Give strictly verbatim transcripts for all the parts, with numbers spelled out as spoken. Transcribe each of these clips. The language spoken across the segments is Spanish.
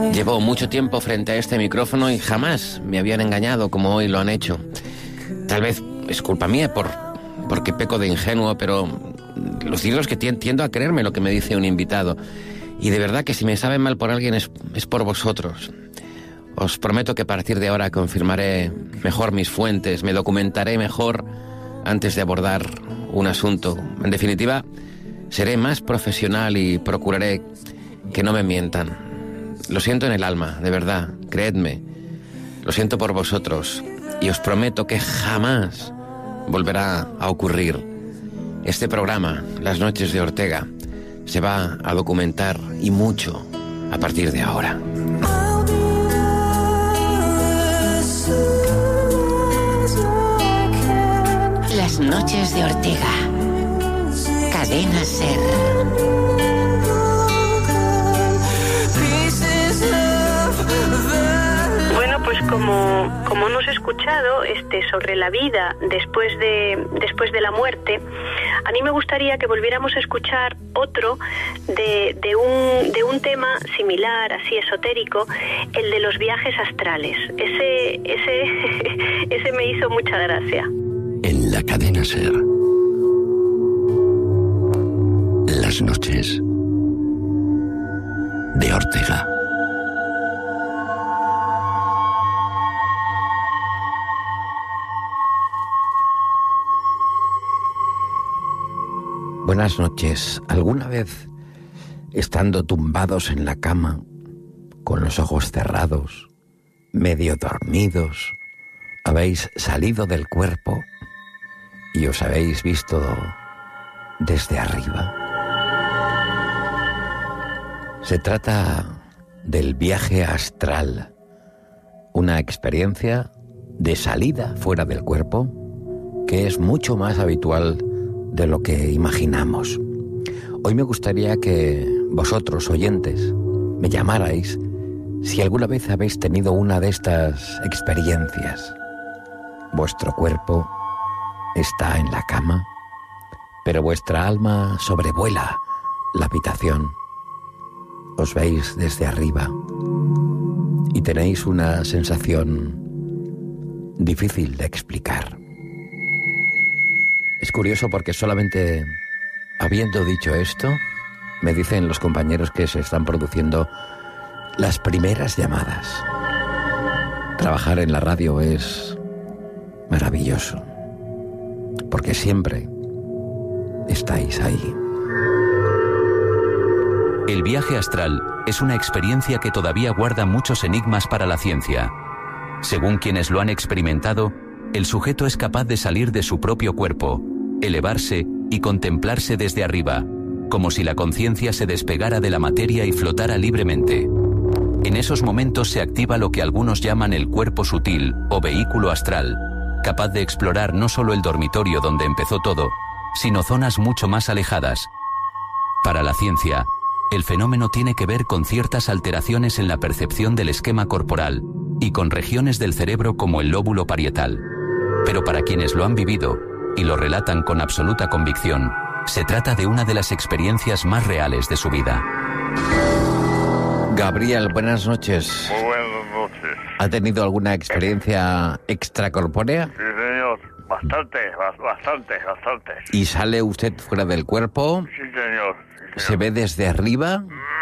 Llevo mucho tiempo frente a este micrófono y jamás me habían engañado como hoy lo han hecho. Tal vez es culpa mía por, porque peco de ingenuo, pero lo cierto es que tiendo a creerme lo que me dice un invitado. Y de verdad que si me sabe mal por alguien es, es por vosotros. Os prometo que a partir de ahora confirmaré mejor mis fuentes, me documentaré mejor antes de abordar un asunto. En definitiva, seré más profesional y procuraré que no me mientan. Lo siento en el alma, de verdad, creedme. Lo siento por vosotros y os prometo que jamás volverá a ocurrir. Este programa, Las Noches de Ortega, se va a documentar y mucho a partir de ahora. Las Noches de Ortega. Cadena SER. Bueno, pues como, como hemos escuchado este, sobre la vida después de, después de la muerte, a mí me gustaría que volviéramos a escuchar otro de, de, un, de un tema similar, así esotérico, el de los viajes astrales. Ese, ese, ese me hizo mucha gracia. En la cadena SER. Las Noches de Ortega. Buenas noches. ¿Alguna vez, estando tumbados en la cama, con los ojos cerrados, medio dormidos, habéis salido del cuerpo y os habéis visto desde arriba? Se trata del viaje astral, una experiencia de salida fuera del cuerpo que es mucho más habitual de lo que imaginamos. Hoy me gustaría que vosotros, oyentes, me llamarais si alguna vez habéis tenido una de estas experiencias. Vuestro cuerpo está en la cama, pero vuestra alma sobrevuela la habitación. Os veis desde arriba y tenéis una sensación difícil de explicar. Es curioso porque solamente habiendo dicho esto, me dicen los compañeros que se están produciendo las primeras llamadas. Trabajar en la radio es maravilloso, porque siempre estáis ahí. El viaje astral es una experiencia que todavía guarda muchos enigmas para la ciencia. Según quienes lo han experimentado, el sujeto es capaz de salir de su propio cuerpo, elevarse y contemplarse desde arriba, como si la conciencia se despegara de la materia y flotara libremente. En esos momentos se activa lo que algunos llaman el cuerpo sutil o vehículo astral, capaz de explorar no solo el dormitorio donde empezó todo, sino zonas mucho más alejadas. Para la ciencia, el fenómeno tiene que ver con ciertas alteraciones en la percepción del esquema corporal y con regiones del cerebro como el lóbulo parietal. Pero para quienes lo han vivido, y lo relatan con absoluta convicción, se trata de una de las experiencias más reales de su vida. Gabriel, buenas noches. Muy buenas noches. ¿Ha tenido alguna experiencia extracorpórea? Sí, señor. Bastante, bastante, bastante. ¿Y sale usted fuera del cuerpo? Sí, señor. Sí, señor. ¿Se ve desde arriba?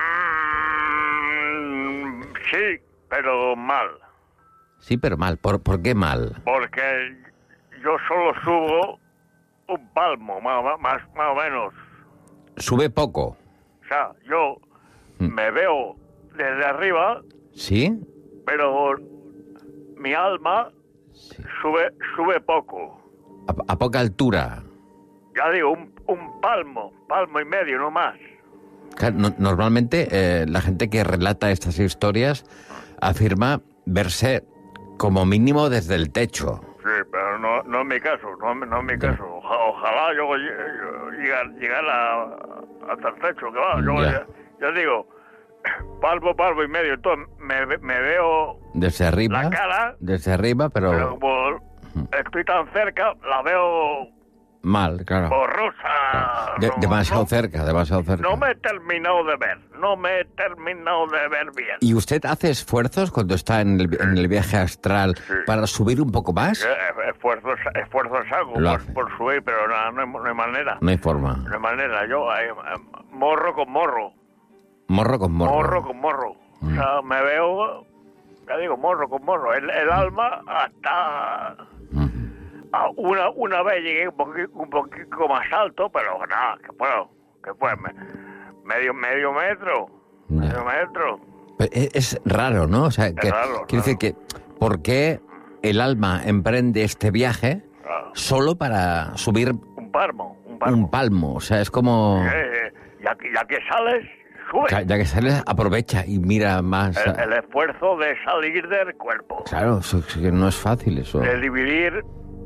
Mm, sí, pero mal. Sí, pero mal. ¿Por, ¿por qué mal? Porque yo solo subo un palmo, más, más, más o menos. ¿Sube poco? O sea, yo mm. me veo desde arriba. ¿Sí? Pero mi alma sí. sube sube poco. ¿A, a poca altura? Ya digo, un, un palmo, palmo y medio, no más. Claro, no, normalmente eh, la gente que relata estas historias afirma verse como mínimo desde el techo. Sí, pero no, no es mi caso, no, no es mi caso. Ojalá, ojalá yo, yo llegar, llegar a, hasta el techo, que va. Yo ya. Ya, ya digo, palmo, palmo y medio. Entonces me, me veo desde arriba, la cara. Desde arriba, pero... Pero como estoy tan cerca, la veo Mal, claro. Borrosa. Claro. De- no, demasiado no, cerca, demasiado cerca. No me he terminado de ver, no me he terminado de ver bien. ¿Y usted hace esfuerzos cuando está en el, en el viaje astral Sí. para subir un poco más? Eh, Esfuerzos, esfuerzos hago Lo por, hace. por subir, pero no, no, hay, no hay manera. No hay forma. No hay manera. Yo, eh, eh, morro con morro. Morro con morro. Morro con morro. Mm. O sea, me veo, ya digo, morro con morro. El, el alma hasta... Ujú. a una, una vez llegué un poquito, un poquito más alto, pero nada, que fue, que fue me- medio, medio metro. Ya. Medio metro. Pero Es, es raro, ¿no? O sea, que, raro, quiere decir que, ¿por qué el alma emprende este viaje Ah, solo para subir un palmo, un palmo. un palmo? O sea, es como... Eh, ya, que, ya que sales, sube. Ya, ya que sales, aprovecha y mira más... El, el esfuerzo de salir del cuerpo. Claro, eso, es que no es fácil eso. De dividir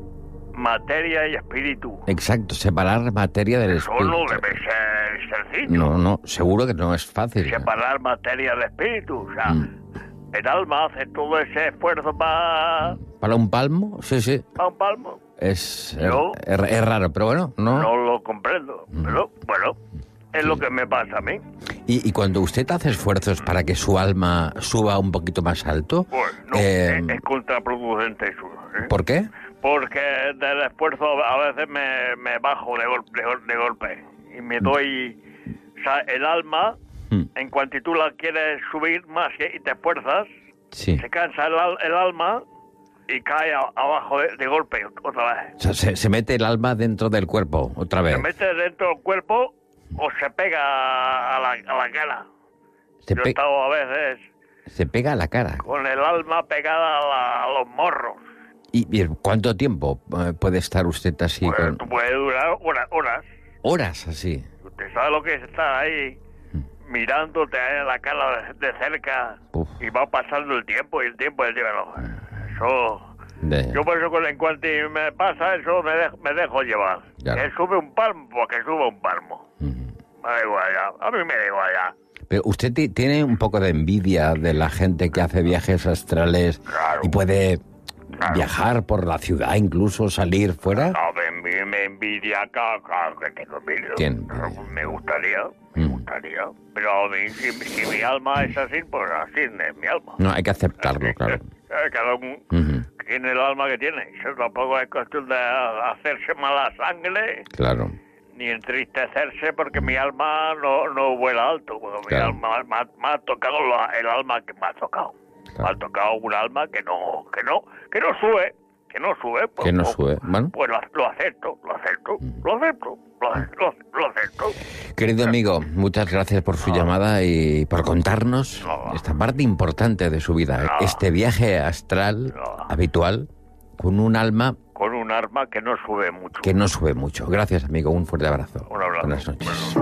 materia y espíritu. Exacto, separar materia del Eso espíritu. no debe ser sencillo. No, no, seguro que no es fácil. Separar materia del espíritu. O sea, Mm. el alma hace todo ese esfuerzo para ¿Para un palmo? Sí, sí. un palmo. Es, Yo- es, es raro, pero bueno, ¿no? No lo comprendo. Mm. Pero bueno, es lo que me pasa a mí. Y, y cuando usted hace esfuerzos para que su alma suba un poquito más alto, Pues no, eh, es, es contraproducente eso. ¿eh? ¿por qué? Porque del esfuerzo a veces me, me bajo de, gol- de, gol- de golpe. Y me doy... O sea, el alma, Mm. en cuanto tú la quieres subir más que- y te esfuerzas, Sí. se cansa el, al- el alma y cae a- abajo de, de golpe otra vez. O sea, se, se mete el alma dentro del cuerpo, otra vez. Se mete dentro del cuerpo o se pega a la, a la cara. Se, Yo he pe- estado a veces se pega a la cara. con el alma pegada a, la- a los morros. ¿Y, y cuánto tiempo eh, puede estar usted así? Pues, con... puede durar horas, horas. Horas así. Usted sabe lo que es estar ahí mirándote a la cara de, de cerca Uf. y va pasando el tiempo y el tiempo y el tiempo. Eso... De- Yo por eso cuando- en cuanto me pasa eso me, de- me dejo llevar. Ya. Que sube un palmo, porque sube un palmo. Ujú. Me da igual ya. A mí me da igual ya. Pero usted ti- tiene un poco de envidia de la gente que hace viajes astrales Claro. y puede Claro. viajar por la ciudad, incluso salir fuera. No, me, envi- me envidia, claro, claro que tengo envidia. ¿Quién? Pero me gustaría, me Mm. gustaría. Pero a mí, si, si mi alma es así, pues así es mi alma. No, hay que aceptarlo, claro. Eh, Cada uno Ujú. tiene el alma que tiene. Eso tampoco es cuestión de hacerse mala sangre Claro. ni entristecerse porque mi alma no, no vuela alto. Porque Claro. mi alma me ha, me ha tocado la- el alma que me ha tocado. Claro. Me ha tocado un alma que no, que no, que no sube, que no sube. Pues, Que no pues- sube. Bueno, Pues lo, lo acepto, lo acepto, lo acepto, lo, lo, lo acepto. querido amigo, muchas gracias por su llamada y por contarnos No. esta parte importante de su vida. No. Este viaje astral No. habitual con un alma Con un arma que no sube mucho. que no sube mucho. Gracias, amigo. Un fuerte abrazo. Un abrazo. Buenas noches.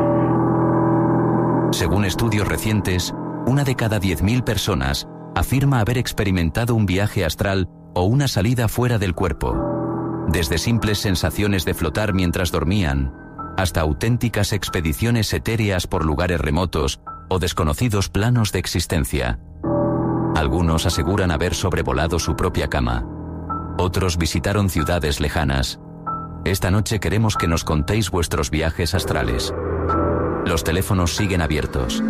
Según estudios recientes, una de cada diez mil personas afirma haber experimentado un viaje astral o una salida fuera del cuerpo. Desde simples sensaciones de flotar mientras dormían, hasta auténticas expediciones etéreas por lugares remotos o desconocidos planos de existencia. Algunos aseguran haber sobrevolado su propia cama. Otros visitaron ciudades lejanas. Esta noche queremos que nos contéis vuestros viajes astrales. Los teléfonos siguen abiertos.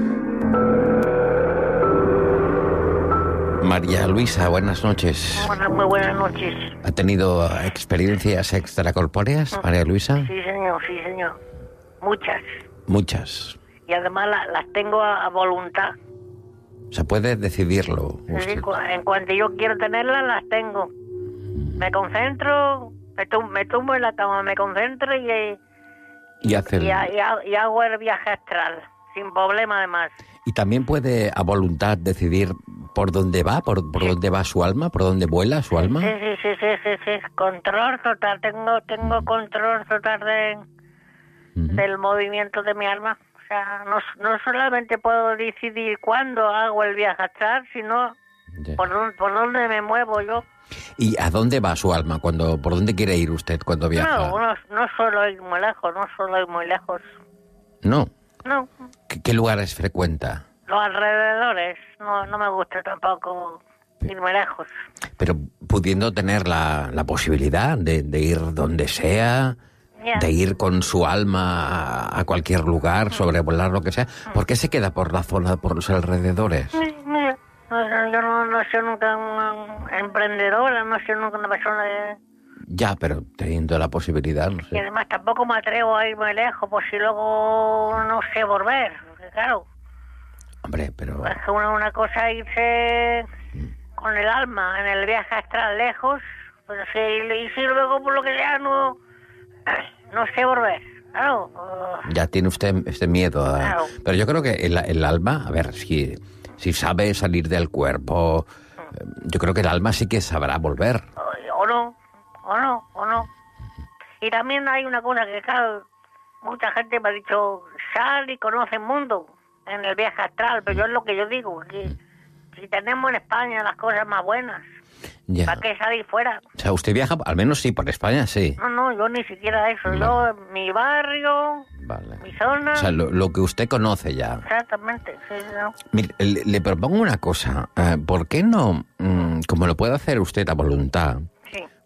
María Luisa, buenas noches. Buenas, muy buenas noches. ¿Ha tenido experiencias extracorpóreas, María Luisa? Sí, señor, sí, señor. Muchas. Muchas. Y además la- las tengo a, a voluntad. O sea, puede decidirlo Es decir, usted. cu- en cuanto yo quiero tenerlas, las tengo. Me concentro, me, tum- me tumbo en la cama, me concentro y, Y, hace el- y, ha- y ha- y hago el viaje astral, sin problema además. y también puede a voluntad decidir por dónde va, por, por dónde va su alma, por dónde vuela su alma. Sí, sí, sí, sí, sí, sí. Control total, tengo tengo control total de, Ujú. del movimiento de mi alma. O sea, no, no solamente puedo decidir cuándo hago el viaje astral, sino Ya. por, dónde- por dónde me muevo yo. ¿Y a dónde va su alma? Cuando, ¿Por dónde quiere ir usted cuando viaja? No, no, no suelo ir muy lejos, no suelo ir muy lejos. No. No, ¿Qué, qué lugares frecuenta? los alrededores, no, no me gusta tampoco ir muy lejos. Pero pudiendo tener la, la posibilidad de, de ir donde sea, Ya. de ir con su alma a, a cualquier lugar, sobrevolar lo que sea. ¿Por qué se queda por la zona, por los alrededores? Mira, yo no, no soy nunca una emprendedora, no soy nunca una persona de... Ya, pero teniendo la posibilidad, no Y sé. además tampoco me atrevo a ir muy lejos, por si luego no sé volver, porque claro, Hombre, pero... es que una, una cosa es irse con el alma en el viaje astral lejos, pero si, y si luego por lo que sea no, no sé volver, claro. uh, Ya tiene usted este miedo. a- Claro. Pero yo creo que el, el alma, a ver, si, si sabe salir del cuerpo, eh, yo creo que el alma sí que sabrá volver. o no, o no, o no. Y también hay una cosa que, claro, mucha gente me ha dicho, sal y conoce el mundo en el viaje astral, pero yo es lo que yo digo, que si tenemos en España las cosas más buenas, Ya. ¿para qué salir fuera? O sea, usted viaja, al menos sí, por España, sí. No, no, yo ni siquiera eso, Vale. yo, mi barrio, Vale. mi zona, O sea, lo, lo que usted conoce ya. exactamente, sí, ¿no? Mire, le, le propongo una cosa. eh, ¿Por qué no, mm, como lo puede hacer usted a voluntad,